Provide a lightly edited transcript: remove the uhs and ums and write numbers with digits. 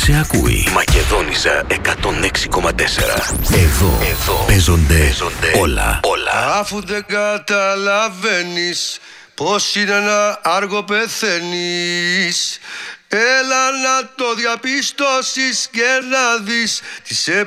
σε ακούει. Μακεδόνισσα 106,4. Εδώ παίζονται όλα. Αφού δεν καταλαβαίνεις πως είναι ένα άργο πεθαίνεις, έλα να το διαπιστώσεις και να δεις τι σε